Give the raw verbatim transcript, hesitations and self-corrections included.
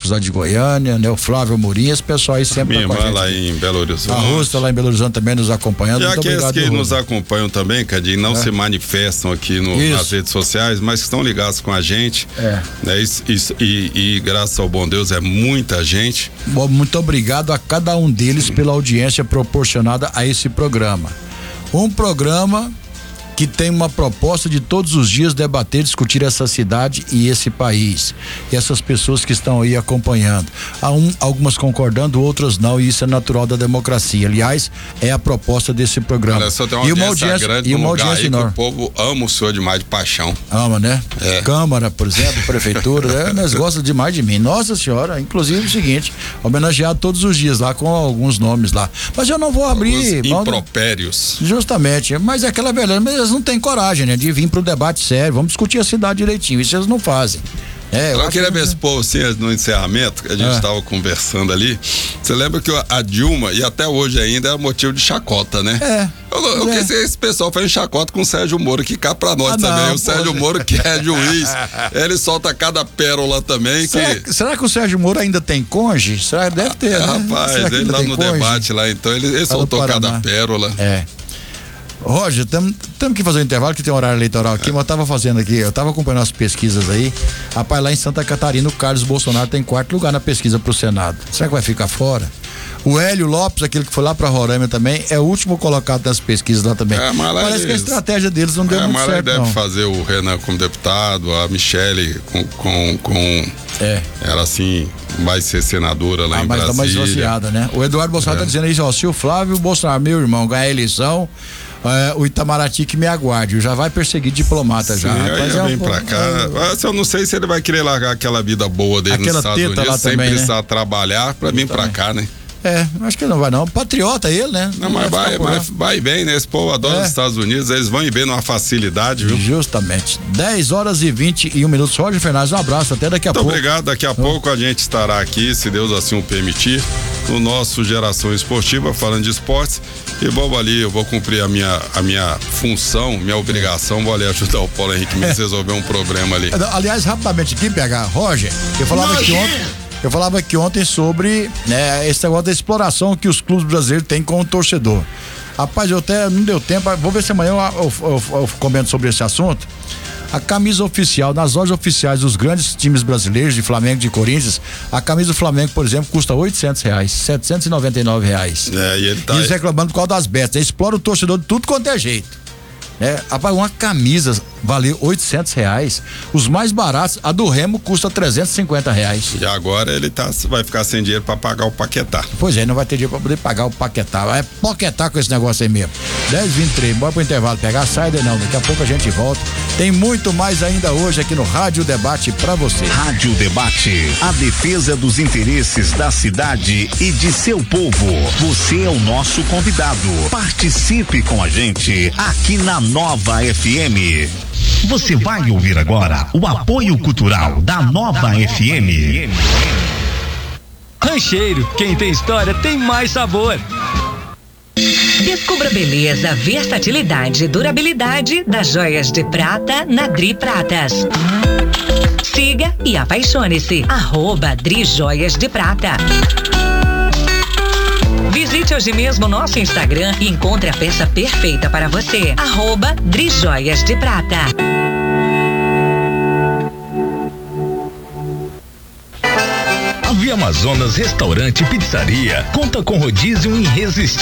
Marcos lá de Goiânia, né? O Flávio Amorim, esse pessoal aí sempre Minha tá com a irmã gente. lá em Belo Horizonte. A Rússia tá lá em Belo Horizonte também nos acompanhando. E Muito aqueles obrigado, que Rússia. nos acompanham também, Cadinho, não é. se manifestam aqui no, nas redes sociais, mas que estão ligados com a gente. É. Né? Isso, isso, e, e graças ao bom Deus é muita gente. Bom, muito obrigado a cada um deles pela audiência proporcionada a esse programa. Um programa que tem uma proposta de todos os dias debater, discutir essa cidade e esse país. E essas pessoas que estão aí acompanhando. Há um, algumas concordando, outras não, e isso é natural da democracia. Aliás, é a proposta desse programa. Olha, só tem uma e uma audiência, audiência grande e uma no lugar audiência aí enorme. que o povo ama o senhor demais de paixão. Ama, né? É. Câmara, por exemplo, prefeitura, é, mas gosta demais de mim. Nossa senhora, inclusive o seguinte, homenageado todos os dias lá com alguns nomes lá. Mas eu não vou abrir. Os impropérios. Justamente, mas é aquela velha, mas eles não têm coragem, né? De vir pro debate sério, vamos discutir a cidade direitinho, isso eles não fazem. É, eu, eu queria que... ver esse povo assim, no encerramento, que a gente estava é. conversando ali. Você lembra que a Dilma, e até hoje ainda, é motivo de chacota, né? É. Eu, eu é. que esse pessoal faz chacota com o Sérgio Moro, que cá pra nós ah, também. não, o Sérgio pô. Moro, que é juiz, ele solta cada pérola também. Será que... que, será que o Sérgio Moro ainda tem cônjuge? Será que deve ter, é, né? Rapaz, será que ele lá no cônjuge? debate lá, então, ele, ele soltou cada pérola. É. Roger, temos que fazer um intervalo que tem um horário eleitoral aqui, é. mas eu tava fazendo aqui, eu tava acompanhando as pesquisas aí. Rapaz, lá em Santa Catarina o Carlos Bolsonaro tem quarto lugar na pesquisa pro Senado. Será que vai ficar fora? O Hélio Lopes, aquele que foi lá pra Roraima também, é o último colocado nas pesquisas lá também. É, Parece eles... que a estratégia deles não deu é, muito mas certo, deve não. fazer o Renan como deputado, a Michele com, com, com é. ela assim vai ser senadora lá ah, em mas Brasília. Mas dá mais vaciada, né? O Eduardo Bolsonaro é. tá dizendo aí, ó, se o Flávio Bolsonaro, meu irmão, ganhar a eleição, É, o Itamaraty que me aguarde, já vai perseguir diplomata. Sim, já. Rapaz, é um, vem pra cá. É... Eu não sei se ele vai querer largar aquela vida boa dele aquela nos Estados Unidos, lá sem também, precisar né? trabalhar pra vir pra cá, né? É, acho que não vai não. Patriota ele, né? Não, não mas vai, vai, vai bem, né? Esse povo adora é. os Estados Unidos, eles vão e bem numa facilidade, viu? Justamente. dez horas e vinte e um minutos. Roger Fernandes, um abraço, até daqui a Muito pouco. Obrigado, daqui a oh. pouco a gente estará aqui, se Deus assim o permitir, no nosso Geração Esportiva, falando de esportes. E vamos ali, eu vou cumprir a minha, a minha função, minha obrigação, vou ali ajudar o Paulo Henrique a é. resolver um problema ali. Aliás, rapidamente aqui, P H, Roger, eu falava aqui ontem. Eu falava aqui ontem sobre né, esse negócio da exploração que os clubes brasileiros têm com o torcedor. Rapaz, eu até não deu tempo, vou ver se amanhã eu, eu, eu, eu comento sobre esse assunto. A camisa oficial, nas lojas oficiais dos grandes times brasileiros, de Flamengo e de Corinthians, a camisa do Flamengo, por exemplo, custa oitocentos reais, setecentos e noventa e nove reais. É, e ele tá. E eles reclamando por causa das betas. Explora o torcedor de tudo quanto é jeito. É, rapaz, uma camisa valeu oitocentos reais. Os mais baratos, a do Remo custa trezentos e cinquenta reais. E agora ele tá, vai ficar sem dinheiro pra pagar o Paquetá. Pois é, não vai ter dinheiro pra poder pagar o Paquetá. Vai poquetar com esse negócio aí mesmo. dez e vinte e três, bora pro intervalo pegar, sai daí não. Daqui a pouco a gente volta. Tem muito mais ainda hoje aqui no Rádio Debate pra você. Rádio Debate, a defesa dos interesses da cidade e de seu povo. Você é o nosso convidado. Participe com a gente aqui na Nova F M. Você vai ouvir agora o apoio cultural da Nova F M. Rancheiro, quem tem história tem mais sabor. Descubra a beleza, versatilidade e durabilidade das joias de prata na Dri Pratas. Siga e apaixone-se. Arroba Dri Joias de Prata. Visite hoje mesmo nosso Instagram e encontre a peça perfeita para você. Arroba Dri Joias de Prata. A Via Amazonas Restaurante e Pizzaria conta com rodízio irresistível